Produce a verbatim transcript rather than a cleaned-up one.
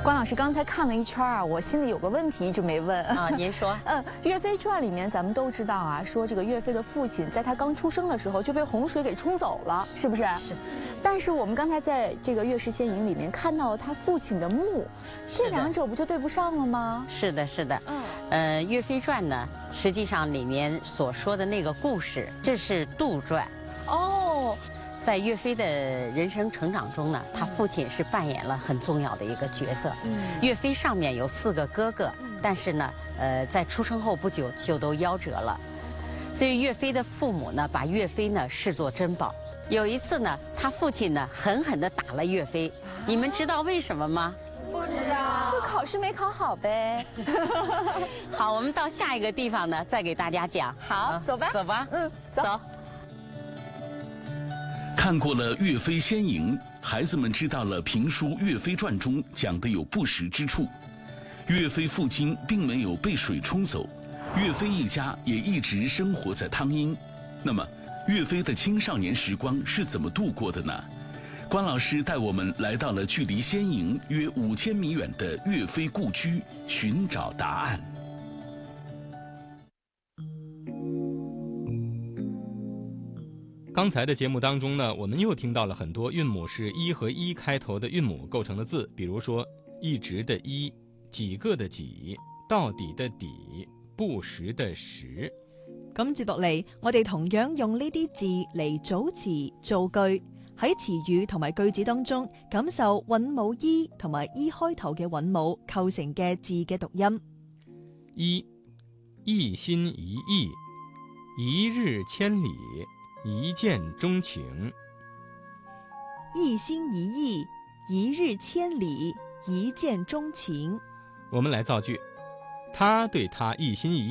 关老师刚才看了一圈啊，我心里有个问题一直没问啊。您说， 嗯，《岳飞传》里面咱们都知道啊，说这个岳飞的父亲在他刚出生的时候就被洪水给冲走了，是不是？ 是。 但是我们刚才在这个《岳氏仙吟》里面看到了他父亲的墓，这两者不就对不上了吗？ 是的，是的。 嗯。 呃，《岳飞传》呢，实际上里面所说的那个故事，这是杜撰。 哦。 在岳飞的人生成长中呢，他父亲是扮演了很重要的一个角色。嗯，岳飞上面有四个哥哥，但是呢，呃，在出生后不久就都夭折了，所以岳飞的父母呢，把岳飞呢视作珍宝。有一次呢，他父亲呢狠狠地打了岳飞，你们知道为什么吗？ 不知道，就考试没考好呗。 好，我们到下一个地方呢，再给大家讲。 好，走吧， 走吧， 嗯，走。走看过了《岳飞仙吟》，孩子们知道了评书《岳飞传》中讲的有不实之处。岳飞父亲并没有被水冲走，岳飞一家也一直生活在汤阴。那么，岳飞的青少年时光是怎么度过的呢？关老师带我们来到了距离仙吟约五千米远的岳飞故居，寻找答案。 刚才的节目当中呢，我们又听到了很多韵母是一和一开头的韵母构成的字，比如说一直的一、幾個的幾、到底的底、不時的時。 咁接落嚟，我哋同樣用呢啲字嚟組詞造句，喺詞語同埋句子當中感受韻母一同埋一開頭嘅韻母構成嘅字嘅讀音。 一，一心一意，一日千里，一見鍾情。 一心一意，一日千里，一見鍾情。 我們來造句，他對他一心一意。